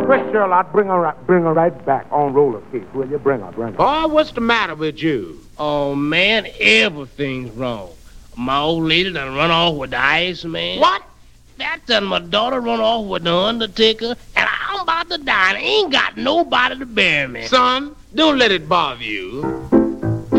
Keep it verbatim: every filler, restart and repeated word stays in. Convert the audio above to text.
Miss Sherlock, bring her, right, bring her right back on roller skates, will you? Bring her, bring her. Oh, what's the matter with you? Oh, man, everything's wrong. My old lady done run off with the Iceman. What? That done my daughter run off with the Undertaker, and I'm about to die and ain't got nobody to bury me. Son, don't let it bother you.